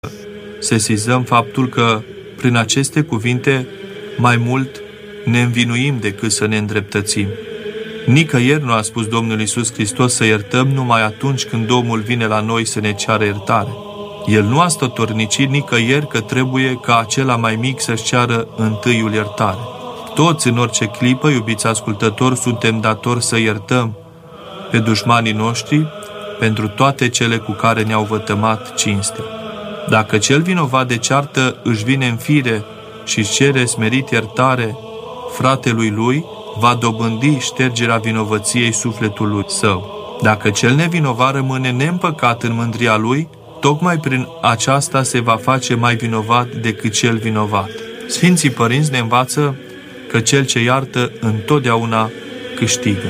sesizăm faptul că prin aceste cuvinte mai mult ne învinuim decât să ne îndreptățim. Nicăieri nu a spus Domnul Iisus Hristos să iertăm numai atunci când omul vine la noi să ne ceară iertare. El nu a stătornicit nicăieri că trebuie ca acela mai mic să-și ceară întâiul iertare. Toți, în orice clipă, iubiți ascultători, suntem datori să iertăm pe dușmanii noștri pentru toate cele cu care ne-au vătămat cinstea. Dacă cel vinovat de ceartă își vine în fire și își cere smerit iertare fratelui lui, va dobândi ștergerea vinovăției sufletului său. Dacă cel nevinovat rămâne neîmpăcat în mândria lui, tocmai prin aceasta se va face mai vinovat decât cel vinovat. Sfinții părinți ne învață că cel ce iartă întotdeauna câștigă.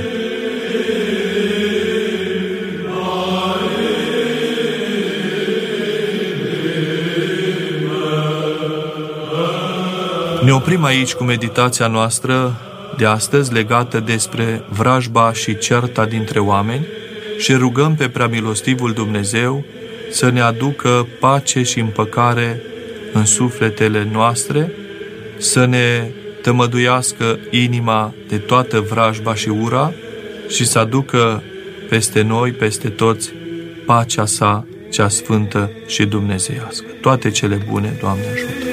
Ne oprim aici cu meditația noastră de astăzi legată despre vrajba și certa dintre oameni și rugăm pe Preamilostivul Dumnezeu să ne aducă pace și împăcare în sufletele noastre, să ne tămăduiască inima de toată vrajba și ura și să aducă peste noi, peste toți, pacea sa cea sfântă și dumnezeiască. Toate cele bune, Doamne ajută!